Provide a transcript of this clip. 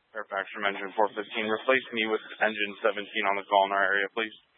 Fairfax from engine 415. Replace me with engine 17 on the call in our area, please.